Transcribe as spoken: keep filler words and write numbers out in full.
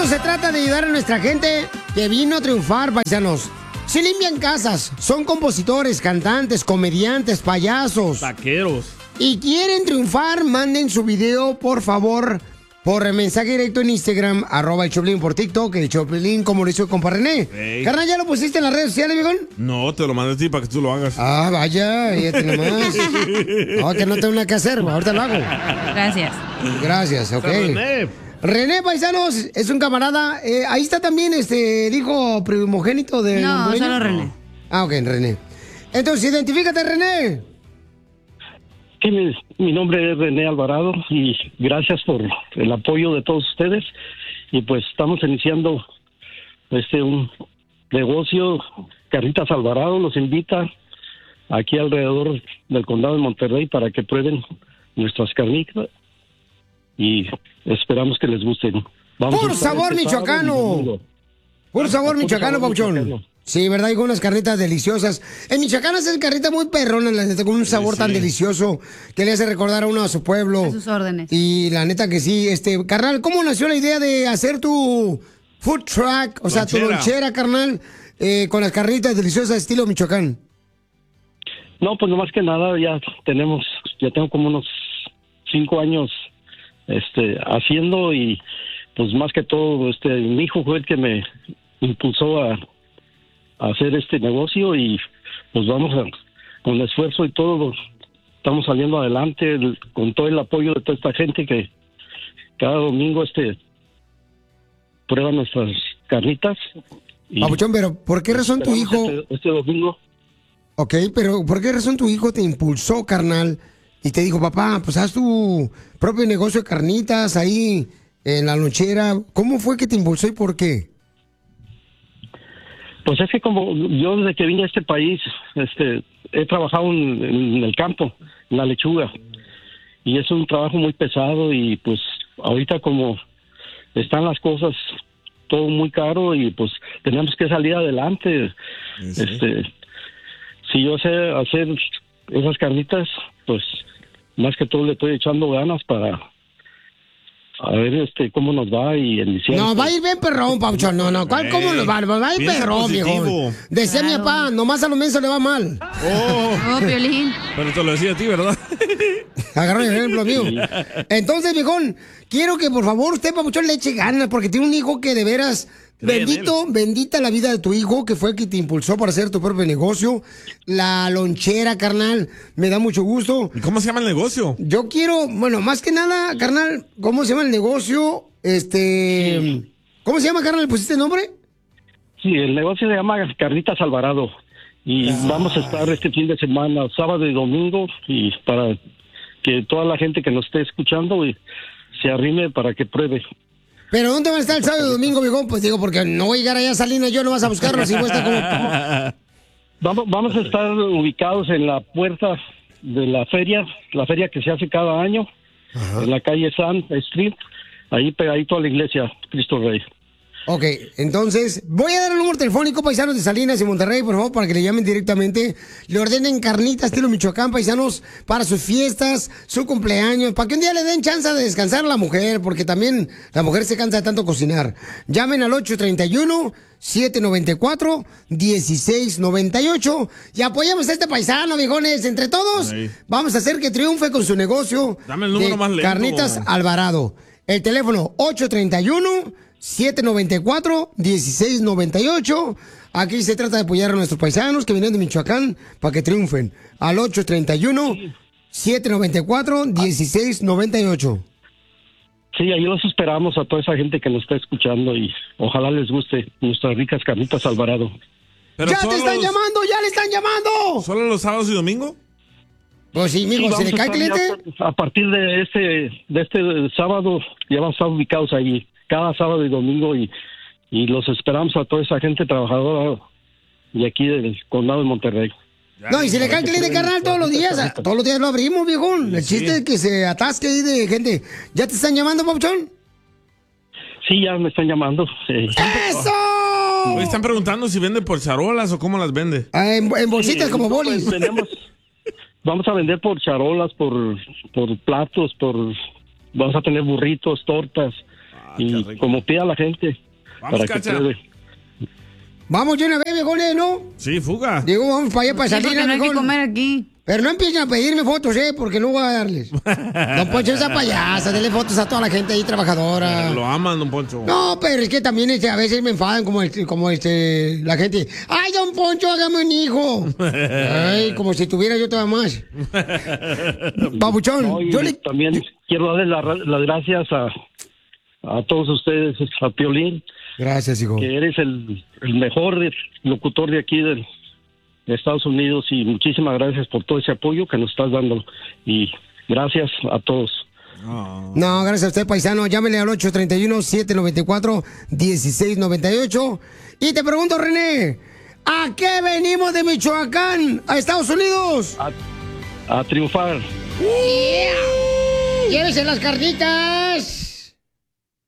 se trata de ayudar a nuestra gente que vino a triunfar, paisanos. Si limpian casas, son compositores, cantantes, comediantes, payasos. Taqueros. Y quieren triunfar, manden su video, por favor, por mensaje directo en Instagram, arroba el Choplin, por TikTok, el Choplin, como lo hizo el compa René. Hey. Carnal, ¿ya lo pusiste en las redes sociales, viejón? No, te lo mandé a ti para que tú lo hagas. Ah, vaya, fíjate nomás. No, que no tengo nada que hacer, ahorita lo hago. Gracias. Gracias, ok. René. René, paisanos, es un camarada. Eh, ahí está también este el hijo primogénito de... No, solo René. Ah, ok, René. Entonces, identifícate, René. Sí, mi, mi nombre es René Alvarado y gracias por el apoyo de todos ustedes. Y pues estamos iniciando este un negocio. Carnitas Alvarado los invita aquí alrededor del condado de Monterrey para que prueben nuestras carnitas y esperamos que les gusten. Vamos Por sabor este michoacano. Por sabor Por michoacano, sabor Pauchón. michoacano. Sí, ¿verdad? Hay unas carnitas deliciosas. En Michoacán hacen carnitas muy perronas, la neta, con un sabor sí. tan delicioso que le hace recordar a uno a su pueblo. A sus órdenes. Y la neta que sí, este, carnal, ¿cómo nació la idea de hacer tu food truck, o sea, tu Lonchera. lonchera, carnal, eh, con las carnitas deliciosas estilo Michoacán? No, pues no más que nada ya tenemos, ya tengo como unos cinco años este haciendo y pues más que todo este mi hijo fue el que me impulsó a, a hacer este negocio y pues vamos a, con esfuerzo y todo estamos saliendo adelante el- con todo el apoyo de toda esta gente que cada domingo este prueba nuestras carnitas. y- Papuchón, pero ¿por qué razón tu hijo... este, este domingo Ok, pero ¿por qué razón tu hijo te impulsó, carnal? Y te dijo, papá, pues haz tu propio negocio de carnitas ahí en la lonchera. ¿Cómo fue que te impulsó y por qué? Pues es que como yo desde que vine a este país, este, he trabajado en, en el campo, en la lechuga, y es un trabajo muy pesado y pues ahorita como están las cosas todo muy caro y pues tenemos que salir adelante. Sí, sí. Este, si yo sé hacer esas carnitas, pues más que todo le estoy echando ganas para a ver este cómo nos va y en diciembre. No, va a ir bien perrón, Pauchón. No, no, ¿cuál, ¿cómo nos va? Va a ir Piensa perrón, positivo. viejo. Decía mi Claro. papá, nomás a los mensos le va mal. Oh, Oh, Piolín. pero te lo decía a ti, ¿verdad? Agarró el ejemplo mío. Entonces, viejón, quiero que por favor usted, Papuchón, le eche ganas, porque tiene un hijo que de veras, Cree en bendito, bendita la vida de tu hijo, que fue el que te impulsó para hacer tu propio negocio. La lonchera, carnal, me da mucho gusto. ¿Y cómo se llama el negocio? Yo quiero, bueno, más que nada, carnal, ¿cómo se llama el negocio? Este, ¿cómo se llama, carnal? ¿Le pusiste nombre? Sí, el negocio se llama Carnitas Alvarado y vamos a estar este fin de semana, sábado y domingo, y para que toda la gente que nos esté escuchando y se arrime para que pruebe. ¿Pero dónde van a estar el sábado y domingo, viejón? Pues digo, porque no voy a llegar allá a Salinas, yo no vas a buscarlo, si cuesta como... Vamos, vamos a estar ubicados en la puerta de la feria, la feria que se hace cada año, en la calle San Street, ahí pegadito a la iglesia Cristo Rey. Ok, entonces, voy a dar el número telefónico, paisanos de Salinas y Monterrey, por favor, para que le llamen directamente. Le ordenen carnitas estilo Michoacán, paisanos, para sus fiestas, su cumpleaños, para que un día le den chance de descansar a la mujer, porque también la mujer se cansa de tanto cocinar. Llamen al ocho treinta y uno, siete noventa y cuatro, dieciséis noventa y ocho y apoyemos a este paisano, viejones. Entre todos, Ahí. vamos a hacer que triunfe con su negocio. Dame el número de más lento. Carnitas Alvarado. El teléfono ocho treinta y uno, siete noventa y cuatro, dieciséis noventa y ocho. Aquí se trata de apoyar a nuestros paisanos que vienen de Michoacán para que triunfen. Al ocho treinta y uno, siete noventa y cuatro, dieciséis noventa y ocho. Sí, ahí los esperamos a toda esa gente que nos está escuchando y ojalá les guste nuestras ricas carnitas Alvarado. Pero ¡Ya te solo están los- llamando! ¡Ya le están llamando! ¿Solo los sábados y domingo? Pues sí, Sí, mijo, vamos ¿se le a cae estar cliente? ya a partir de este de este sábado ya vamos a estar ubicados ahí cada sábado y domingo y, y los esperamos a toda esa gente trabajadora de aquí del condado de Monterrey. Ya, No, y si le cae que cliente, pueden- carnal, todos los días. a- Todos los días lo abrimos, viejón. El Sí. chiste es que se atasque ahí de gente. ¿Ya te están llamando, Pauchón? Sí, ya me están llamando. eh, ¡Eso! Hoy están preguntando si vende por charolas o cómo las vende. Ah, en, en bolsitas sí, como pues, bolis. tenemos- vamos a vender por charolas, por, por platos, por vamos a tener burritos, tortas. y como pida la gente. Vamos, para Cacha. que pruebe. Vamos de una vez, viejones, ¿no? Sí, fuga. Digo, vamos para allá, para Sí, porque Salinas, no hay que viejón. comer aquí. Pero no empiecen a pedirme fotos, ¿eh? Porque no voy a darles. Don Poncho, esa payasa, dele fotos a toda la gente ahí trabajadora. Lo aman, don Poncho. No, pero es que también este, a veces me enfadan como este, como este, la gente. ¡Ay, don Poncho, hágame un hijo! Ay, como si tuviera yo todavía más. Papuchón, No, y yo le... también quiero darle la- las gracias a, a todos ustedes, a Piolín, Gracias, hijo. que eres el, el mejor de- locutor de aquí del, de Estados Unidos, y muchísimas gracias por todo ese apoyo que nos estás dando, y gracias a todos. No, gracias a usted, paisano. Llámele al ocho tres uno, siete nueve cuatro, uno seis nueve ocho. Y te pregunto, René, ¿a qué venimos de Michoacán a Estados Unidos? A triunfar. ¡Llévese las carnitas!